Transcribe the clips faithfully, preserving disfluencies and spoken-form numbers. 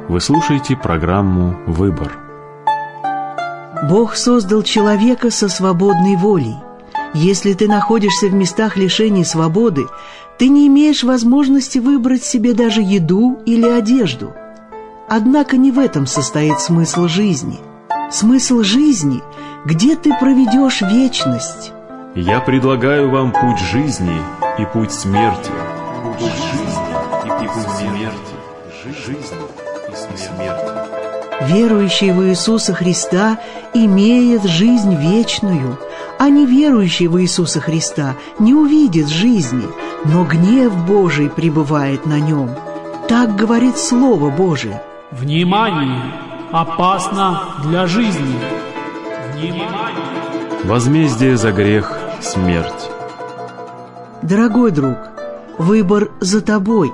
Вы слушаете программу «Выбор». Бог создал человека со свободной волей. Если ты находишься в местах лишения свободы, ты не имеешь возможности выбрать себе даже еду или одежду. Однако не в этом состоит смысл жизни. Смысл жизни – где ты проведешь вечность. Я предлагаю вам путь жизни и путь смерти. Путь жизни и путь смерти. Жизнь и смерть. Верующий в Иисуса Христа имеет жизнь вечную, а неверующий в Иисуса Христа не увидит жизни, но гнев Божий пребывает на нем. Так говорит Слово Божие. Внимание! Опасно для жизни! Внимание! Возмездие за грех – смерть. Дорогой друг, выбор за тобой.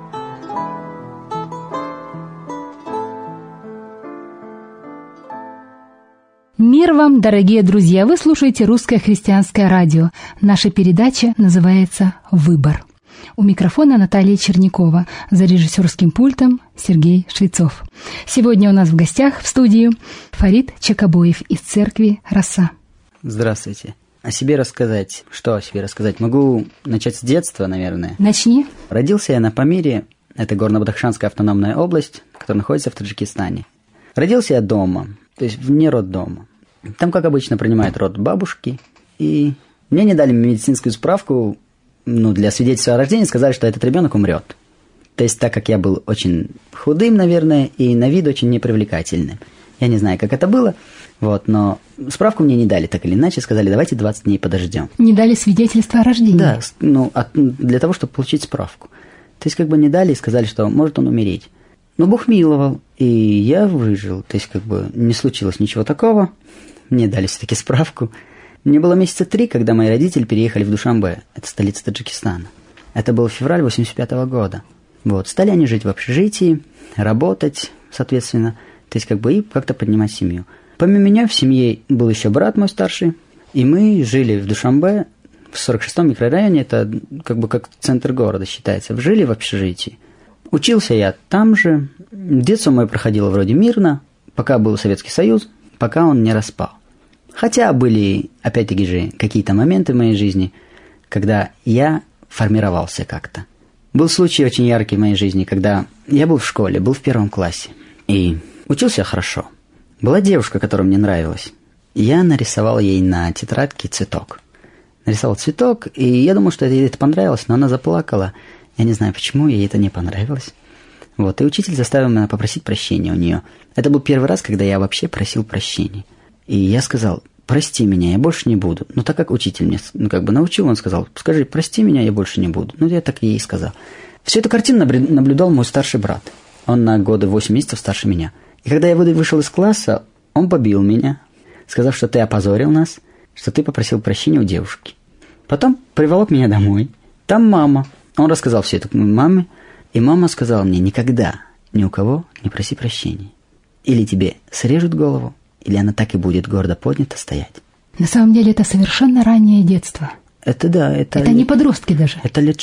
Мир вам, дорогие друзья! Вы слушаете Русское христианское радио. Наша передача называется «Выбор». У микрофона Наталья Чернякова, за режиссерским пультом Сергей Швецов. Сегодня у нас в гостях в студии Фарид Чакабоев из церкви «Роса». Здравствуйте. О себе рассказать. Что о себе рассказать? Могу начать с детства, наверное. Начни. Родился я на Памире. Это Горно-Бадахшанская автономная область, которая находится в Таджикистане. Родился я дома, то есть вне роддома. Там, как обычно, принимают род бабушки. И мне не дали медицинскую справку, ну, для свидетельства о рождении, сказали, что этот ребенок умрет. То есть, так как я был очень худым, наверное, и на вид очень непривлекательным. Я не знаю, как это было, вот, но справку мне не дали, так или иначе, сказали, давайте двадцать дней подождем. Не дали свидетельство о рождении? Да, ну, от, для того, чтобы получить справку. То есть, как бы не дали и сказали, что может он умереть. Но Бог миловал, и я выжил. То есть, как бы не случилось ничего такого. Мне дали все-таки справку. Мне было месяца три, когда мои родители переехали в Душанбе. Это столица Таджикистана. Это был февраль восемьдесят пятого года. Вот. Стали они жить в общежитии, работать, соответственно. То есть, как бы и как-то поднимать семью. Помимо меня в семье был еще брат мой старший. И мы жили в Душанбе, в сорок шестом микрорайоне. Это как бы как центр города считается. Жили в общежитии. Учился я там же. Детство мое проходило вроде мирно, пока был Советский Союз, пока он не распал. Хотя были, опять-таки же, какие-то моменты в моей жизни, когда я формировался как-то. Был случай очень яркий в моей жизни, когда я был в школе, был в первом классе. И учился хорошо. Была девушка, которая мне нравилась. Я нарисовал ей на тетрадке цветок. Нарисовал цветок, и я думал, что ей это понравилось, но она заплакала. Я не знаю, почему ей это не понравилось. Вот, и учитель заставил меня попросить прощения у нее. Это был первый раз, когда я вообще просил прощения. И я сказал, прости меня, я больше не буду. Но так как учитель меня ну, как бы научил, он сказал, скажи, прости меня, я больше не буду. Ну, я так и ей сказал. Всю эту картину наблюдал мой старший брат. Он на годы восемь месяцев старше меня. И когда я вышел из класса, он побил меня, сказав, что ты опозорил нас, что ты попросил прощения у девушки. Потом приволок меня домой. Там мама. Он рассказал все это маме. И мама сказала мне, никогда ни у кого не проси прощения. Или тебе срежут голову, или она так и будет гордо поднята стоять. На самом деле это совершенно раннее детство. Это да. Это, это лет, не подростки даже. Это лет,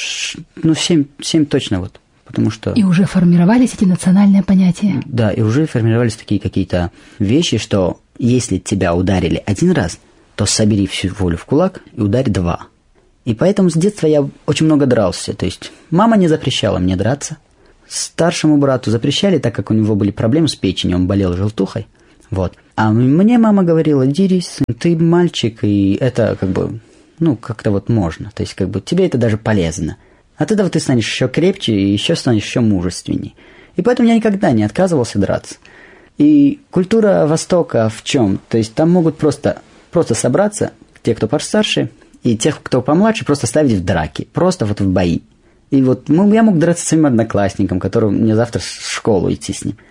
ну, семь, семь точно вот. Потому что... И уже формировались эти национальные понятия. Да, и уже формировались такие какие-то вещи, что если тебя ударили один раз, то собери всю волю в кулак и ударь два. И поэтому с детства я очень много дрался. То есть мама не запрещала мне драться. Старшему брату запрещали, так как у него были проблемы с печенью, он болел желтухой. Вот. А мне мама говорила, дерись, ты мальчик, и это как бы, ну, как-то вот можно. То есть, как бы, тебе это даже полезно. От этого ты станешь еще крепче и еще станешь еще мужественней. И поэтому я никогда не отказывался драться. И культура Востока в чем? То есть, там могут просто, просто собраться те, кто постарше, и тех, кто помладше, просто ставить в драки. Просто вот в бои. И вот ну, я мог драться с своим одноклассником, который мне завтра в школу идти с ним.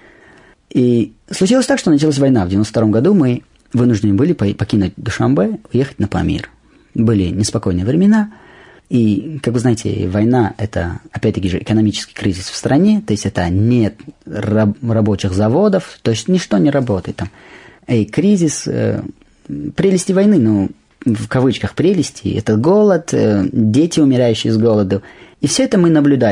И случилось так, что началась война. В девяносто втором году мы вынуждены были покинуть Душанбе, уехать на Памир. Были неспокойные времена. И, как вы знаете, война – это, опять-таки же, экономический кризис в стране. То есть, это нет раб- рабочих заводов. То есть, ничто не работает там. И кризис, э, прелести войны, ну, в кавычках прелести, это голод, э, дети, умирающие с голоду. И все это мы наблюдали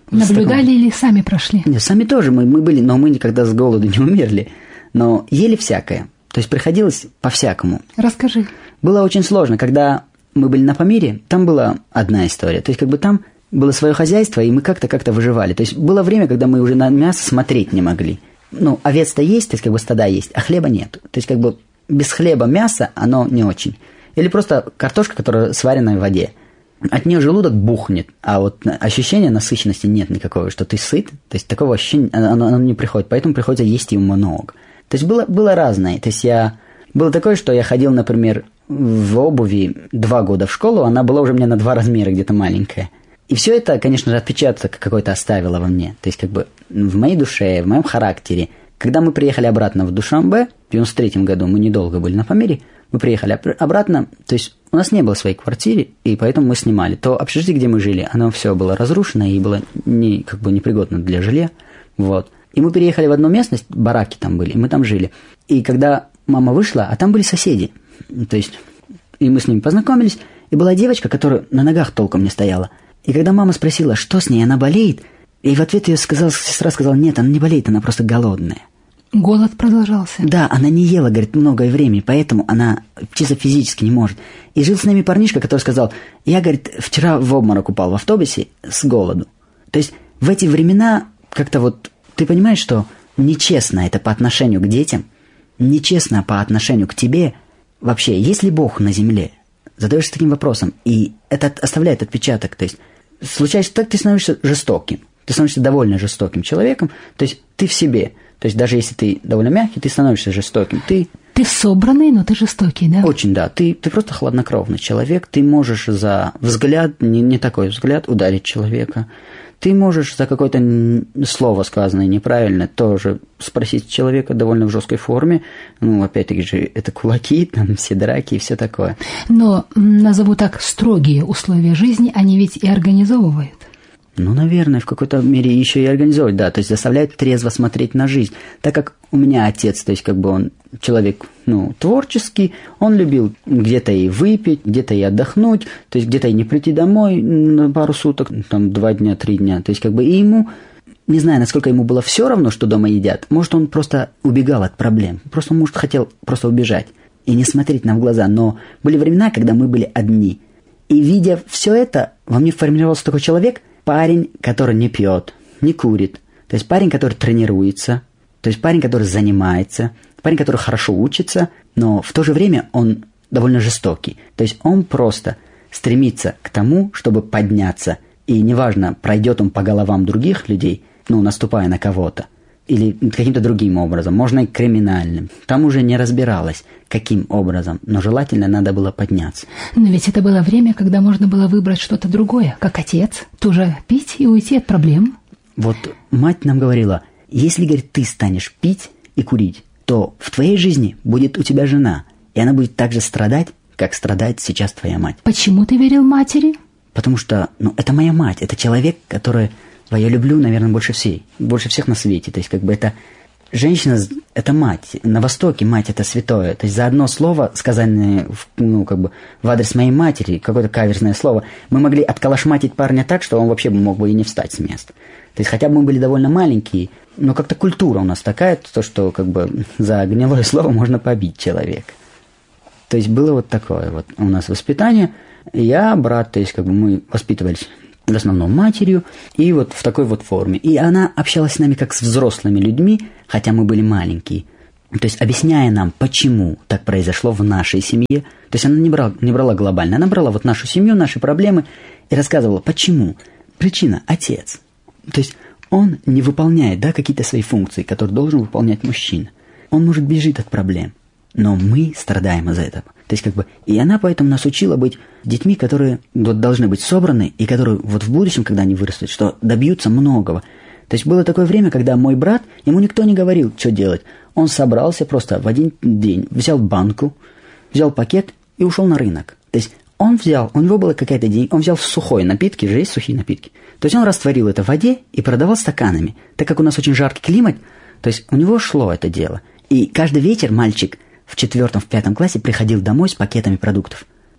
Наблюдали таком... или сами прошли? Нет, сами тоже мы, мы были, но мы никогда с голоду не умерли. Но ели всякое. То есть приходилось по-всякому. Расскажи. Было очень сложно. Когда мы были на Памире, там была одна история. То есть как бы там было свое хозяйство, и мы как-то как-то выживали. То есть было время, когда мы уже на мясо смотреть не могли. Ну, овец-то есть, то есть как бы стада есть, а хлеба нет. То есть как бы без хлеба мясо, оно не очень. Или просто картошка, которая сварена в воде. От нее желудок бухнет, а вот ощущения насыщенности нет никакого, что ты сыт. То есть такого ощущения, оно, оно не приходит, поэтому приходится есть его много. То есть было, было разное. То есть я... Было такое, что я ходил, например, в обуви два года в школу, она была уже у меня на два размера где-то маленькая. И все это, конечно же, отпечаток какой-то оставило во мне. То есть как бы в моей душе, в моем характере. Когда мы приехали обратно в Душанбе, в девяносто третьем году, мы недолго были на Памире, мы приехали обратно, то есть у нас не было своей квартиры, и поэтому мы снимали. То общежитие, где мы жили, оно все было разрушено и было не, как бы непригодно для жилья. Вот. И мы переехали в одну местность, бараки там были, и мы там жили. И когда мама вышла, а там были соседи, то есть, и мы с ними познакомились, и была девочка, которая на ногах толком не стояла. И когда мама спросила, что с ней, она болеет, и в ответ ее сказала, сестра сказала, нет, она не болеет, она просто голодная. Голод продолжался? Да, она не ела, говорит, многое времени, поэтому она чисто физически не может. И жил с нами парнишка, который сказал, я, говорит, вчера в обморок упал в автобусе с голоду. То есть в эти времена как-то вот ты понимаешь, что нечестно это по отношению к детям, нечестно по отношению к тебе. Вообще, есть ли Бог на земле? Задаешься таким вопросом, и это оставляет отпечаток. То есть случается так, ты становишься жестоким. Ты становишься довольно жестоким человеком. То есть ты в себе. То есть даже если ты довольно мягкий, ты становишься жестоким. Ты, ты собранный, но ты жестокий, да? Очень, да. Ты, ты просто хладнокровный человек. Ты можешь за взгляд, не, не такой взгляд, ударить человека. Ты можешь за какое-то слово, сказанное неправильно, тоже спросить человека довольно в жесткой форме. Ну, опять-таки же, это кулаки, там все драки и все такое. Но, назову так, строгие условия жизни, они ведь и организовывают. Ну, наверное, в какой-то мере еще и организовывать, да, то есть заставляет трезво смотреть на жизнь. Так как у меня отец, то есть как бы он человек, ну, творческий, он любил где-то и выпить, где-то и отдохнуть, то есть где-то и не прийти домой на пару суток, там, два дня, три дня, то есть как бы и ему, не знаю, насколько ему было все равно, что дома едят, может, он просто убегал от проблем, просто, может, хотел просто убежать и не смотреть нам в глаза, но были времена, когда мы были одни, и видя все это, во мне формировался такой человек, парень, который не пьет, не курит. То есть парень, который тренируется. То есть парень, который занимается. Парень, который хорошо учится. Но в то же время он довольно жестокий. То есть он просто стремится к тому, чтобы подняться. И неважно, пройдет он по головам других людей, ну, наступая на кого-то. Или каким-то другим образом. Можно и криминальным. Там уже не разбиралось, каким образом. Но желательно надо было подняться. Но ведь это было время, когда можно было выбрать что-то другое, как отец. Тоже пить и уйти от проблем. Вот мать нам говорила, если, говорит, ты станешь пить и курить, то в твоей жизни будет у тебя жена. И она будет так же страдать, как страдает сейчас твоя мать. Почему ты верил матери? Потому что, ну, это моя мать. Это человек, который... Я люблю, наверное, больше всей, больше всех на свете. То есть, как бы это женщина, это мать. На Востоке мать это святое. То есть за одно слово, сказанное в, ну, как бы в адрес моей матери, какое-то каверзное слово, мы могли отколошматить парня так, что он вообще мог бы и не встать с места. То есть хотя бы мы были довольно маленькие, но как-то культура у нас такая, то, что как бы за гнилое слово можно побить человека. То есть было вот такое вот у нас воспитание. Я, брат, то есть как бы мы воспитывались в основном матерью, и вот в такой вот форме. И она общалась с нами как с взрослыми людьми, хотя мы были маленькие. То есть объясняя нам, почему так произошло в нашей семье. То есть она не брала, не брала глобально, она брала вот нашу семью, наши проблемы и рассказывала, почему. Причина – отец. То есть он не выполняет, да, какие-то свои функции, которые должен выполнять мужчина. Он, может, бежит от проблем, но мы страдаем из-за этого. То есть, как бы, и она поэтому нас учила быть детьми, которые вот, должны быть собраны, и которые вот в будущем, когда они вырастут, что добьются многого. То есть, было такое время, когда мой брат, ему никто не говорил, что делать. Он собрался просто в один день, взял банку, взял пакет и ушел на рынок. То есть, он взял, у него была какая-то день, он взял сухой напитки, же есть сухие напитки. То есть, он растворил это в воде и продавал стаканами. Так как у нас очень жаркий климат, то есть, у него шло это дело. И каждый вечер мальчик в четвертом, в пятом классе приходил домой с пакетами продуктов.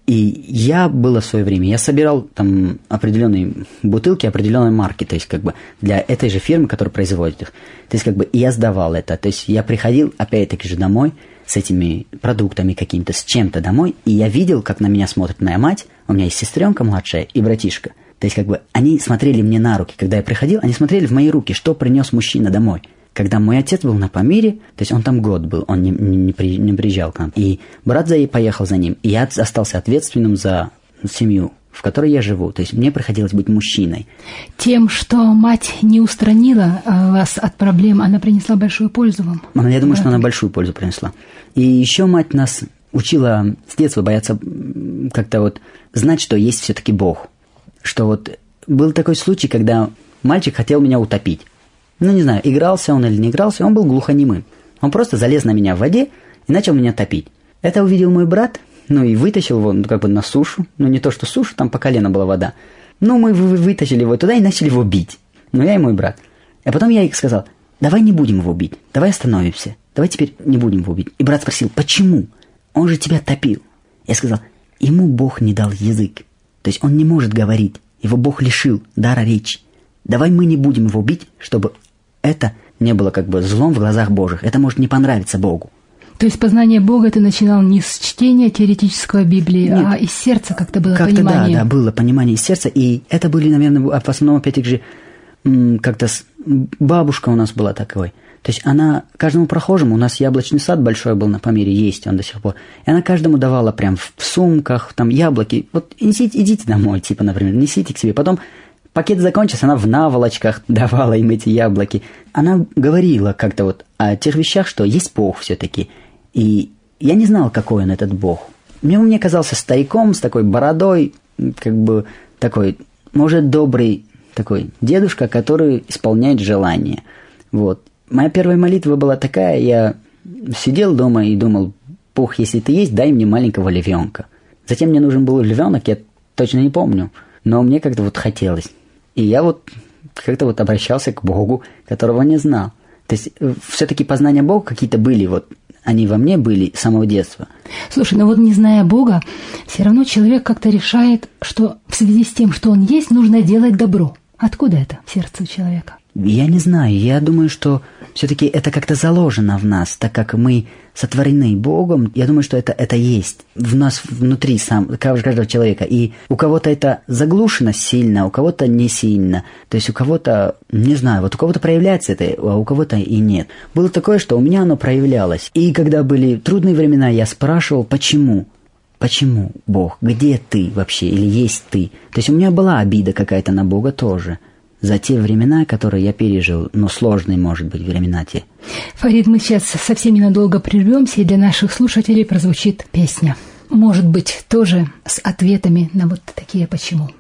И я было в свое время, я собирал там определенные бутылки определенной марки, то есть как бы для этой же фирмы, которая производит их. То есть как бы и я сдавал это. То есть я приходил опять-таки же домой с этими продуктами какими-то, с чем-то домой, и я видел, как на меня смотрит моя мать, у меня есть сестренка младшая и братишка. То есть как бы они смотрели мне на руки, когда я приходил, они смотрели в мои руки, что принес мужчина домой. Когда мой отец был на Памире, то есть он там год был, он не, не, не, при, не приезжал к нам. И брат за поехал за ним, и я остался ответственным за семью, в которой я живу. То есть мне приходилось быть мужчиной. Тем, что мать не устранила вас от проблем, она принесла большую пользу вам? Она, я думаю, да. что она большую пользу принесла. И еще мать нас учила с детства бояться как-то вот знать, что есть все-таки Бог. Что вот был такой случай, когда мальчик хотел меня утопить. Ну, не знаю, игрался он или не игрался, он был глухонемым. Он просто залез на меня в воде и начал меня топить. Это увидел мой брат, ну и вытащил его, ну, как бы на сушу. Ну, не то, что сушу, там по колено была вода. Ну, мы вытащили его туда и начали его бить. Ну, я и мой брат. А потом я сказал, давай не будем его бить, давай остановимся. Давай теперь не будем его бить. И брат спросил, почему? Он же тебя топил. Я сказал, ему Бог не дал язык. То есть он не может говорить. Его Бог лишил дара речи. Давай мы не будем его бить, чтобы это не было как бы злом в глазах Божьих. Это может не понравиться Богу. То есть познание Бога ты начинал не с чтения теоретического Библии, Нет. а из сердца как-то было как-то понимание. Да, да, было понимание из сердца. И это были, наверное, в основном, опять-таки же, как-то бабушка у нас была такой. То есть она каждому прохожему, у нас яблочный сад большой был на Памире, есть он до сих пор, и она каждому давала прям в сумках, там яблоки, вот несите, идите домой, типа, например, несите к себе. Потом пакет закончился, она в наволочках давала им эти яблоки. Она говорила как-то вот о тех вещах, что есть Бог все-таки. И я не знал, какой он, этот Бог. Мне, мне казался стариком с такой бородой, как бы такой, может, добрый такой дедушка, который исполняет желания. Вот. Моя первая молитва была такая, я сидел дома и думал, Бог, если ты есть, дай мне маленького львенка. Затем мне нужен был львенок, я точно не помню, но мне как-то вот хотелось. И я вот как-то вот обращался к Богу, которого не знал. То есть все-таки познания Бога какие-то были, вот они во мне были с самого детства. Слушай, ну вот не зная Бога, все равно человек как-то решает, что в связи с тем, что он есть, нужно делать добро. Откуда это в сердце человека? Я не знаю, я думаю, что все-таки это как-то заложено в нас, так как мы сотворены Богом, я думаю, что это, это есть в нас внутри сам, каждого человека. И у кого-то это заглушено сильно, у кого-то не сильно. То есть у кого-то, не знаю, вот у кого-то проявляется это, а у кого-то и нет. Было такое, что у меня оно проявлялось. И когда были трудные времена, я спрашивал, почему? Почему, Бог? Где ты вообще? Или есть ты? То есть у меня была обида какая-то на Бога тоже. За те времена, которые я пережил, но сложные, может быть, времена те. Фарид, мы сейчас совсем ненадолго прервемся, и для наших слушателей прозвучит песня. Может быть, тоже с ответами на вот такие «почему».